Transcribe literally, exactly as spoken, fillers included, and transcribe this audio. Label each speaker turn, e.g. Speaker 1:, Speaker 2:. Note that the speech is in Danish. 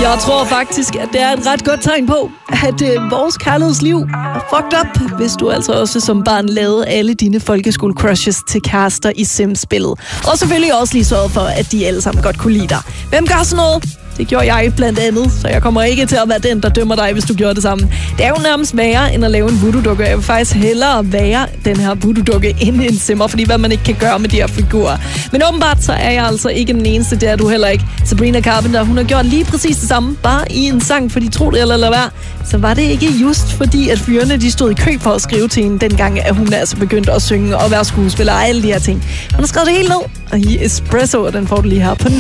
Speaker 1: Jeg tror faktisk, at det er et ret godt tegn på, at øh, vores kærlighedsliv er fucked up, hvis du altså også som barn lavede alle dine folkeskole-crushes til kærester i Sims-spillet. Og selvfølgelig også lige sørget for, at de alle sammen godt kunne lide dig. Hvem gør sådan noget? Det gjorde jeg blandt andet, så jeg kommer ikke til at være den, der dømmer dig, hvis du gjorde det samme. Det er jo nærmest værre, end at lave en voodoo-dukke. Jeg vil faktisk hellere være den her voodoo-dukke end en simmer, fordi hvad man ikke kan gøre med de her figurer. Men åbenbart så er jeg altså ikke den eneste, det er du heller ikke. Sabrina Carpenter, hun har gjort lige præcis det samme, bare i en sang, fordi tro det eller lad være. Så var det ikke just fordi, at fyrene de stod i kø for at skrive til hende, dengang at hun altså begyndte at synge og være skuespiller og alle de her ting. Hun har skrevet det hele ned, og i Espresso, og den får du lige her på